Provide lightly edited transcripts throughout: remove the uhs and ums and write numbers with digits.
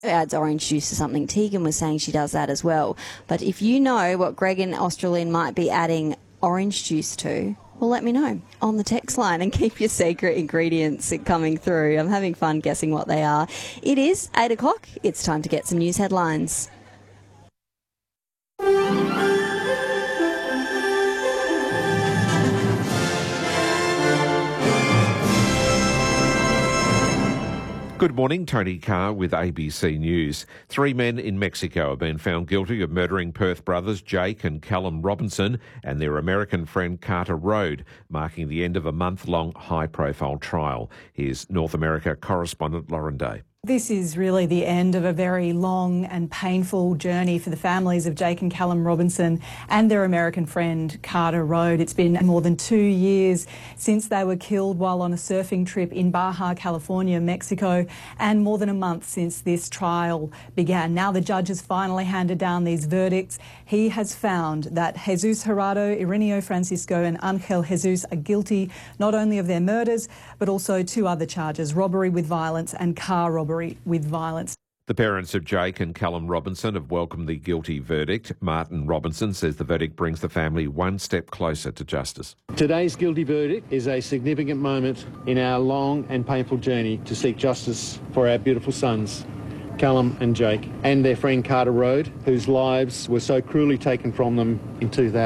adds orange juice or something. Tegan was saying she does that as well. But if you know what Greg and Australian might be adding orange juice to, well, let me know on the text line and keep your secret ingredients coming through. I'm having fun guessing what they are. It is 8 o'clock. It's time to get some news headlines. Good morning, Tony Carr with ABC News. 3 men in Mexico have been found guilty of murdering Perth brothers Jake and Callum Robinson and their American friend Carter Road, marking the end of a month-long high-profile trial. Here's North America correspondent Lauren Day. This is really the end of a very long and painful journey for the families of Jake and Callum Robinson and their American friend Carter Road. It's been more than 2 years since they were killed while on a surfing trip in Baja, California, Mexico, and more than a month since this trial began. Now the judge has finally handed down these verdicts. He has found that Jesus Gerardo, Irineo Francisco and Angel Jesus are guilty not only of their murders but also 2 other charges, robbery with violence and car robbery with violence. The parents of Jake and Callum Robinson have welcomed the guilty verdict. Martin Robinson says the verdict brings the family one step closer to justice. Today's guilty verdict is a significant moment in our long and painful journey to seek justice for our beautiful sons, Callum and Jake, and their friend Carter Road, whose lives were so cruelly taken from them in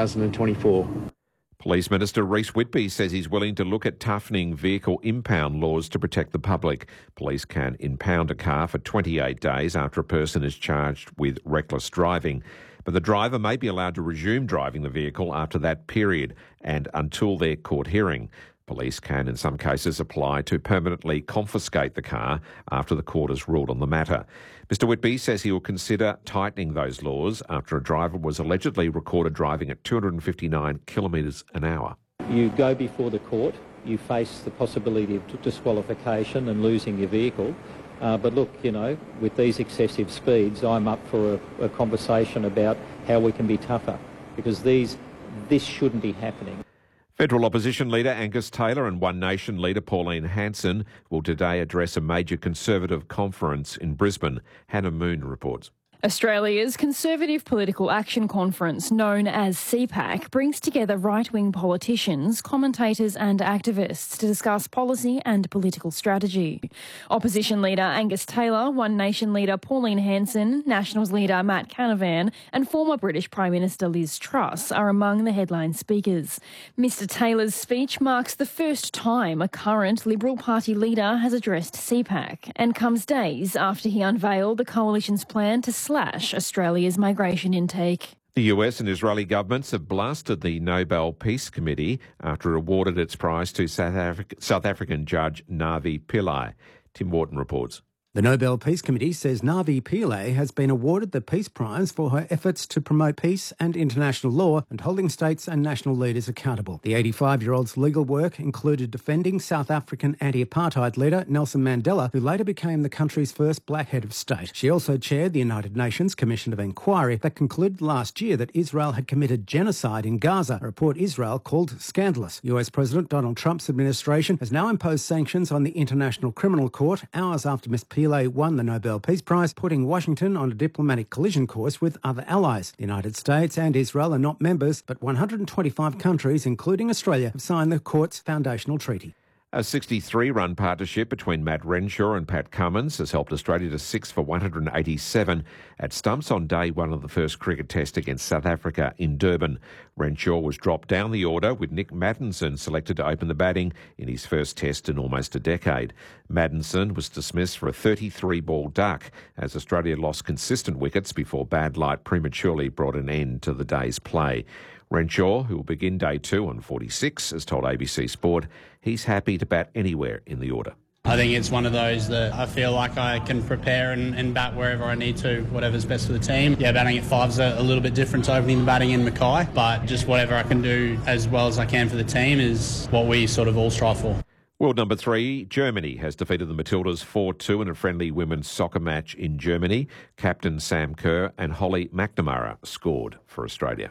2024. Police Minister Reece Whitby says he's willing to look at toughening vehicle impound laws to protect the public. Police can impound a car for 28 days after a person is charged with reckless driving. But the driver may be allowed to resume driving the vehicle after that period and until their court hearing. Police can, in some cases, apply to permanently confiscate the car after the court has ruled on the matter. Mr Whitby says he will consider tightening those laws after a driver was allegedly recorded driving at 259 kilometres an hour. You go before the court, you face the possibility of disqualification and losing your vehicle. But look, you know, with these excessive speeds, I'm up for a conversation about how we can be tougher, because this shouldn't be happening. Federal Opposition Leader Angus Taylor and One Nation Leader Pauline Hanson will today address a major Conservative conference in Brisbane. Hannah Moon reports. Australia's Conservative Political Action Conference, known as CPAC, brings together right-wing politicians, commentators and activists to discuss policy and political strategy. Opposition leader Angus Taylor, One Nation leader Pauline Hanson, Nationals leader Matt Canavan and former British Prime Minister Liz Truss are among the headline speakers. Mr Taylor's speech marks the first time a current Liberal Party leader has addressed CPAC and comes days after he unveiled the coalition's plan to slash Australia's migration intake. The US and Israeli governments have blasted the Nobel Peace Committee after it awarded its prize to South African judge Navi Pillay. Tim Wharton reports. The Nobel Peace Committee says Navi Pillay has been awarded the Peace Prize for her efforts to promote peace and international law and holding states and national leaders accountable. The 85-year-old's legal work included defending South African anti-apartheid leader Nelson Mandela, who later became the country's first black head of state. She also chaired the United Nations Commission of Inquiry that concluded last year that Israel had committed genocide in Gaza, a report Israel called scandalous. US President Donald Trump's administration has now imposed sanctions on the International Criminal Court hours after Ms. Pillay won the Nobel Peace Prize, putting Washington on a diplomatic collision course with other allies. The United States and Israel are not members, but 125 countries, including Australia, have signed the court's foundational treaty. A 63-run partnership between Matt Renshaw and Pat Cummins has helped Australia to 6 for 187 at stumps on day one of the first cricket test against South Africa in Durban. Renshaw was dropped down the order with Nick Maddinson selected to open the batting in his first test in almost a decade. Maddinson was dismissed for a 33-ball duck as Australia lost consistent wickets before bad light prematurely brought an end to the day's play. Renshaw, who will begin day 2 on 46, has told ABC Sport he's happy to bat anywhere in the order. I think it's one of those that I feel like I can prepare and bat wherever I need to, whatever's best for the team. Yeah, batting at 5's a little bit different to opening the batting in Mackay, but just whatever I can do as well as I can for the team is what we sort of all strive for. World number 3, Germany has defeated the Matildas 4-2 in a friendly women's soccer match in Germany. Captain Sam Kerr and Holly McNamara scored for Australia.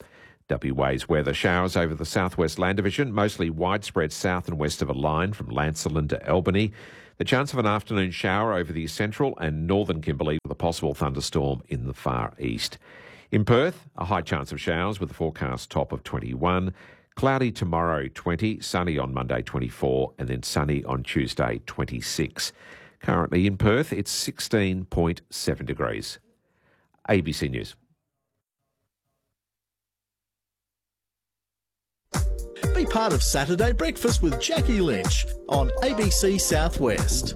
WA's weather: showers over the southwest land division, mostly widespread south and west of a line from Lancelin to Albany. The chance of an afternoon shower over the central and northern Kimberley with a possible thunderstorm in the far east. In Perth, a high chance of showers with a forecast top of 21. Cloudy tomorrow, 20. Sunny on Monday, 24. And then sunny on Tuesday, 26. Currently in Perth, it's 16.7 degrees. ABC News. Be part of Saturday Breakfast with Jackie Lynch on ABC Southwest.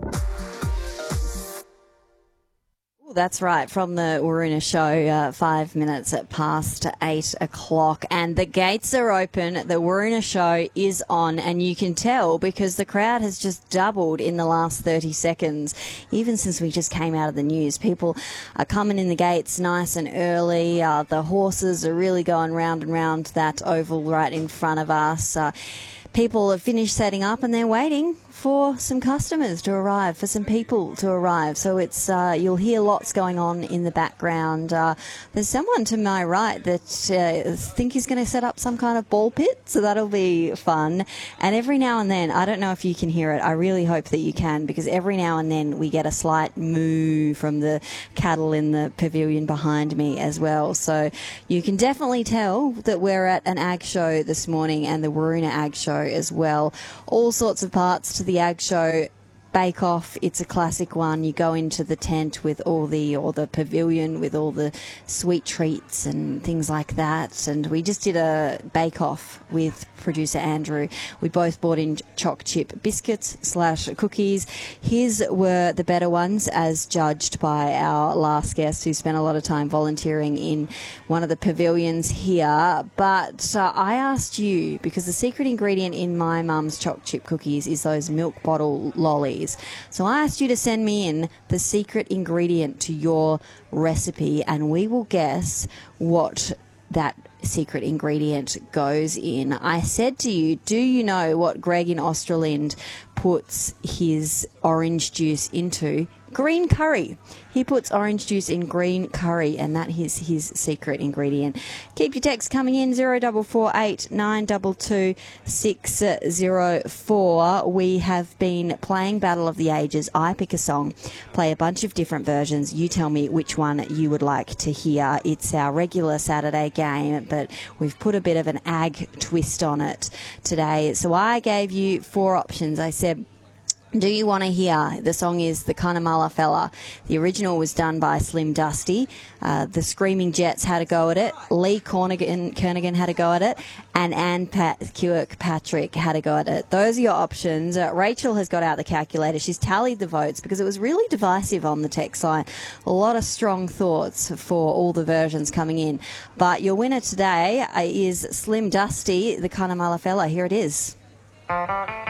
That's right, from the Waruna Show, 5 minutes past 8 o'clock. And the gates are open. The Waruna Show is on, and you can tell because the crowd has just doubled in the last 30 seconds. Even since we just came out of the news, people are coming in the gates nice and early. The horses are really going round and round that oval right in front of us. People have finished setting up and they're waiting for some customers to arrive, for some people to arrive. So it's you'll hear lots going on in the background. There's someone to my right that think he's going to set up some kind of ball pit, so that'll be fun. And every now and then, I don't know if you can hear it, I really hope that you can, because every now and then we get a slight moo from the cattle in the pavilion behind me as well. So you can definitely tell that we're at an ag show this morning, and the Waruna Ag Show as well. All sorts of parts to the Ag Show. Bake Off, it's a classic one. You go into the tent with or the pavilion with all the sweet treats and things like that. And we just did a Bake Off with producer Andrew. We both bought in choc chip biscuits / cookies. His were the better ones, as judged by our last guest, who spent a lot of time volunteering in one of the pavilions here. But I asked you, because the secret ingredient in my mum's choc chip cookies is those milk bottle lollies. So I asked you to send me in the secret ingredient to your recipe, and we will guess what that secret ingredient goes in. I said to you, do you know what Greg in Australind puts his orange juice into? Green curry. He puts orange juice in green curry, and that is his secret ingredient. Keep your texts coming in, 0448 922 604. We have been playing Battle of the Ages. I pick a song, play a bunch of different versions. You tell me which one you would like to hear. It's our regular Saturday game, but we've put a bit of an ag twist on it today. So I gave you 4 options. I said, do you want to hear? The song is The Cunnamulla Fella. The original was done by Slim Dusty. The Screaming Jets had a go at it. Lee Kernaghan had a go at it. And Anne Kirkpatrick had a go at it. Those are your options. Rachel has got out the calculator. She's tallied the votes because it was really divisive on the text line. A lot of strong thoughts for all the versions coming in. But your winner today is Slim Dusty, The Cunnamulla Fella. Here it is.